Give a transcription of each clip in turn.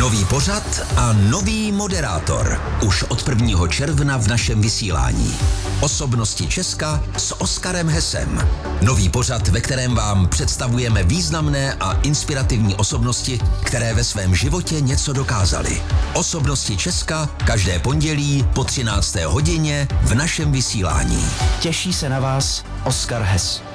Nový pořad a nový moderátor. Už od 1. června v našem vysílání. Osobnosti Česka s Oskarem Hesem. Nový pořad, ve kterém vám představujeme významné a inspirativní osobnosti, které ve svém životě něco dokázaly. Osobnosti Česka každé pondělí po 13. hodině v našem vysílání. Těší se na vás Oskar Hes.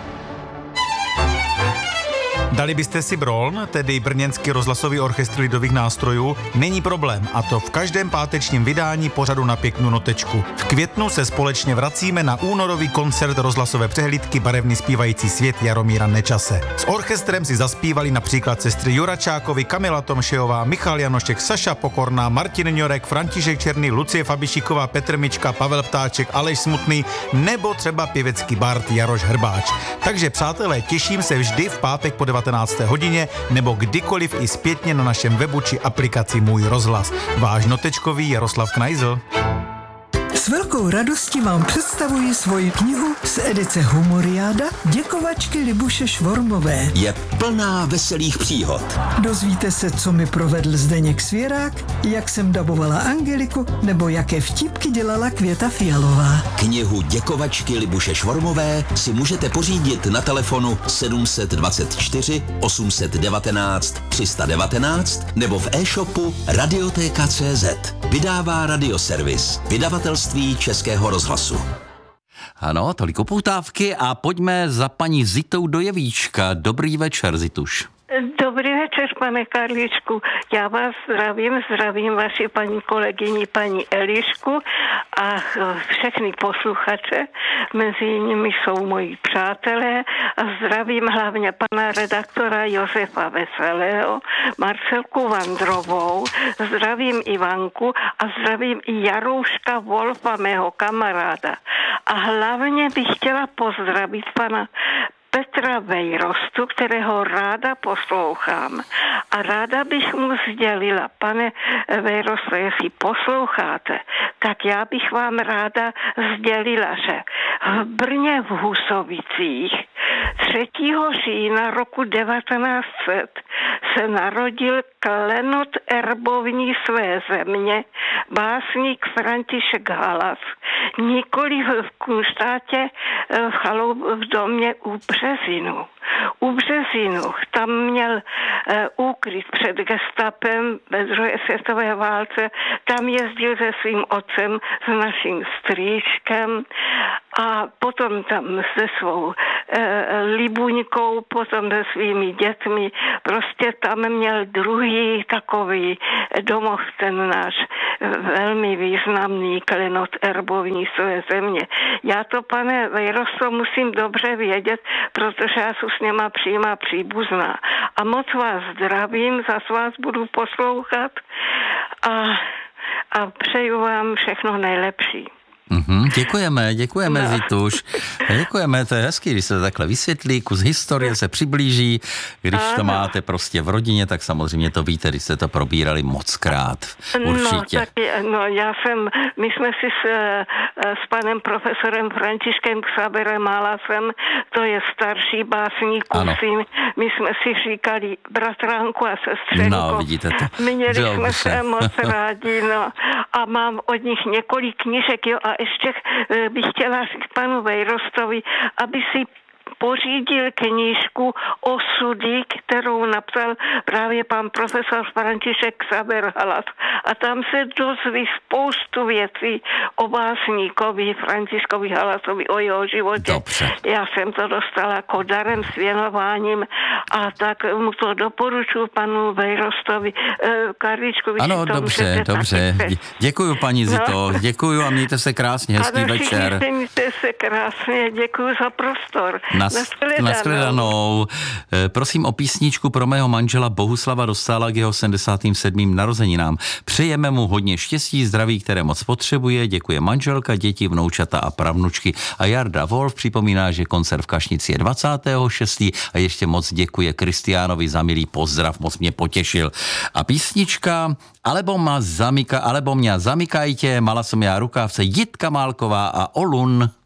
Dali byste si Broln, tedy Brněnský rozhlasový orchestr lidových nástrojů? Není problém, a to v každém pátečním vydání pořadu Na pěknou notečku. V květnu se společně vracíme na únorový koncert rozhlasové přehlídky Barevný zpívající svět Jaromíra Nečase. S orchestrem si zaspívali například sestry Juračákovi, Kamila Tomšejová, Michal Janošek, Saša Pokorná, Martin Ňorek, František Černý, Lucie Fabišíková, Petr Mička, Pavel Ptáček, Aleš Smutný nebo třeba pěvecký bard Jaroš Hrbáč. Takže přátelé, těším se vždy v pátek po 19. hodině nebo kdykoliv i zpětně na našem webu či aplikaci Můj rozhlas. Váš notečkový Jaroslav Knajzl. S velkou radostí vám představuji svoji knihu z edice Humoriáda děkovačky Libuše Švormové. Je plná veselých příhod. Dozvíte se, co mi provedl Zdeněk Svěrák, jak jsem dabovala Angeliku nebo jaké vtípky dělala Květa Fialová. Knihu děkovačky Libuše Švormové si můžete pořídit na telefonu 724 819 319 nebo v e-shopu Radioteka.cz. Vydává Radioservis, vydavatelství Českého rozhlasu. Ano, tolik upoutávky a pojďme za paní Zitou do Jevíčka. Dobrý večer, Zituš. Dobrý večer, pane Karličku. Já vás zdravím vaši paní kolegyni, paní Elišku a všechny posluchače. Mezi nimi jsou moji přátelé a zdravím hlavně pana redaktora Josefa Veselého, Marcelku Vandrovou, zdravím Ivanku a zdravím i Jarouška Wolfa, mého kamaráda. A hlavně bych chtěla pozdravit pana Petra Vejrostu, kterého ráda poslouchám. A ráda bych mu sdělila, pane Vejrosto, jestli posloucháte, tak já bych vám ráda sdělila, že v Brně v Husovicích 3. října roku 1900 se narodil klenot erbovní své země, básník František Halas, nikoli v Kunštátě v domě u Březinu. U Březinu tam měl úkryt před gestapem ve druhé světové válce, tam jezdil se svým otcem, s naším strýčkem a potom tam se svou Libuňkou, potom se svými dětmi, prostě tam měl druhý takový domov, ten náš velmi významný klenot erbovní své země. Já to, pane Vejrosto, musím dobře vědět, protože já jsem s něma přímá příbuzná. A moc vás zdravím, zas vás budu poslouchat a přeju vám všechno nejlepší. Děkujeme, no. Zituš. Děkujeme, to je hezký, když se to takhle vysvětlí, kus historie se přiblíží, když to máte prostě v rodině, tak samozřejmě to víte, když jste to probírali mockrát, určitě. My jsme si s panem profesorem Františkem Xaberem Halasem, to je starší básník, my jsme si říkali bratránku a sestřenko. No, vidíte to. Měli jsme se moc rádi, a mám od nich několik knížek, a ještě bych chtěla říct panu Vejrostovi, aby si pořídil knížku Osudy, kterou napsal právě pan profesor František Xaber Halas. A tam se dozví spoustu věcí o básníkovi Františkovi Halasovi, o jeho životě. Dobře. Já jsem to dostala jako darem s věnováním a tak mu to doporučuji panu Vejrostovi, Karličkovi. Ano, dobře. Děkuju, paní Zito, děkuju a mějte se krásně, hezký večer. Mějte se krásně, děkuju za prostor. Nashledanou. Prosím o písničku pro mého manžela Bohuslava Dostála k jeho 77. narozeninám. Přejeme mu hodně štěstí, zdraví, které moc potřebuje. Děkuje manželka, děti, vnoučata a pravnučky. A Jarda Wolf připomíná, že koncert v Kašnici je 26. A ještě moc děkuje Kristiánovi za milý pozdrav, moc mě potěšil. A písnička Alebo mě zamykajte, mala som já rukávce, Jitka Málková a Olun.